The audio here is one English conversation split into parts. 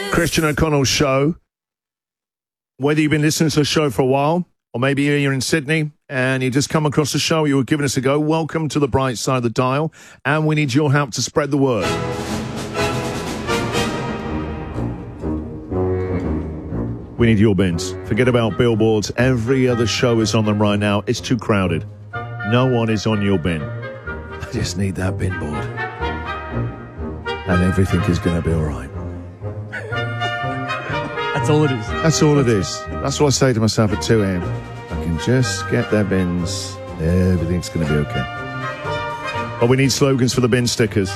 Christian O'Connell Show. Whether you've been listening to the show for a while, or maybe you're in Sydney and you just come across the show, you were giving us a go, welcome to the bright side of the dial, and we need your help to spread the word. We need your bins. Forget about billboards. Every other show is on them right now. It's too crowded. No one is on your bin. I just need that bin board. And everything is going to be all right. That's all it is. That's all it is. That's what I say to myself at 2 a.m. I can just get their bins. Everything's going to be okay. But we need slogans for the bin stickers.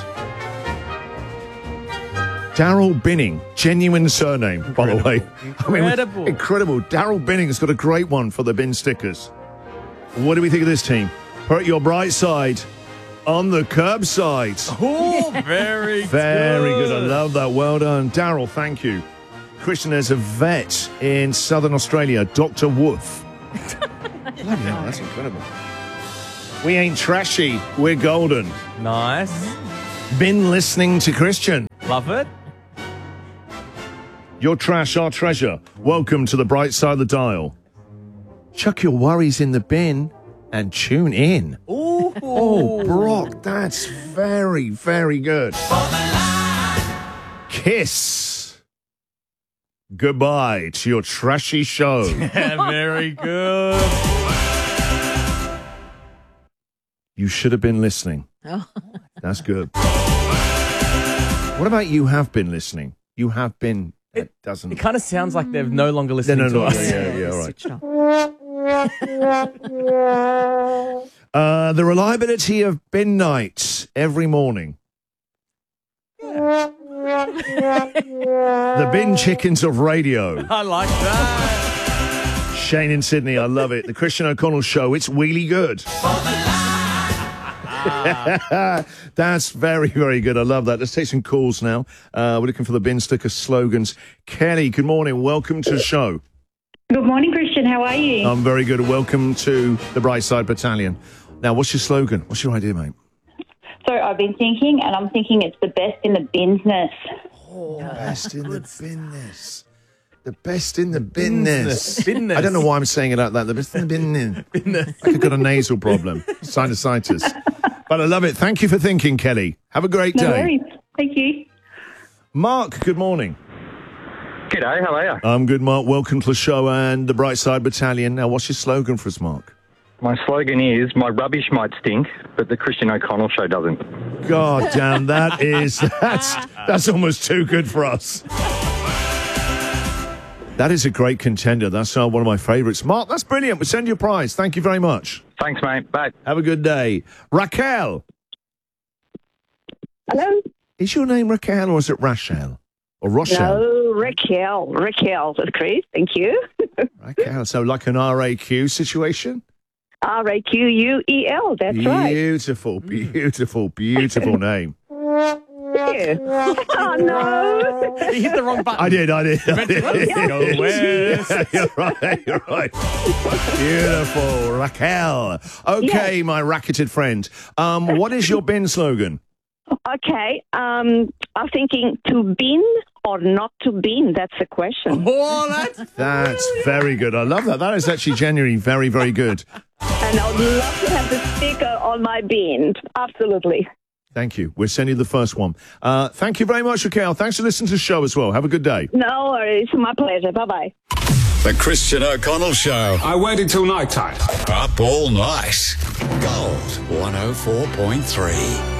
Daryl Binning, genuine surname, by the way. Incredible. Incredible. Daryl Binning has got a great one for the bin stickers. What do we think of this team? Put your bright side on the curbside. Oh, very good. I love that. Well done. Daryl, thank you. Christian, there's a vet in Southern Australia, Dr. Wolf. Bloody hell, that's incredible. We ain't trashy, we're golden. Nice. Been listening to Christian. Love it. Your trash, our treasure. Welcome to the bright side of the dial. Chuck your worries in the bin and tune in. Ooh. Oh, Brock, that's very, very good. Kiss. Goodbye to your trashy show. Yeah, very good. You should have been listening. Oh. That's good. What about you have been listening? You have been. It doesn't. It kind of sounds like they're no longer listening to us. Yeah, all right. The reliability of bin nights every morning. The bin chickens of radio. I like that. Shane in Sydney, I love it. The Christian O'Connell Show, it's really good. That's very, very good. I love that. Let's take some calls now. We're looking for the bin sticker slogans. Kelly, good morning. Welcome to the show. Good morning, Christian. How are you? I'm very good. Welcome to the Brightside Battalion. Now, what's your slogan? What's your idea, mate? So I've been thinking, and I'm thinking it's the best in the binness. Oh, best in the binness. The best in the binness. Binness. I don't know why I'm saying it like that. The best in the binness. Binness. Like I've got a nasal problem. Sinusitis. But I love it. Thank you for thinking, Kelly. Have a great day. No worries. Thank you. Mark, good morning. G'day, how are you? I'm good, Mark. Welcome to the show and the Brightside Battalion. Now, what's your slogan for us, Mark? My slogan is, my rubbish might stink, but the Christian O'Connell Show doesn't. God damn, that's almost too good for us. That is a great contender. That's one of my favourites. Mark, that's brilliant. We'll send you a prize. Thank you very much. Thanks, mate. Bye. Have a good day. Raquel. Hello? Is your name Raquel or is it Rachel? Or Rochelle? No, Raquel. Raquel with Chris. Thank you. Raquel. So like an RAQ situation? RAQUEL. That's right. Beautiful, beautiful, beautiful name. Yeah. Oh, no. You hit the wrong button. I did. Go west. Yeah, you're right. Beautiful, Raquel. Okay, my racketed friend. What is your bin slogan? Okay. I'm thinking to bin or not to bin. That's the question. Oh, That's very good. I love that. That is actually genuinely very, very good. And I would love to have the sticker on my bin. Absolutely. Thank you. We'll send you the first one. Thank you very much, Raquel. Thanks for listening to the show as well. Have a good day. No worries. My pleasure. Bye-bye. The Christian O'Connell Show. I waited till night time. Up all night. Gold 104.3.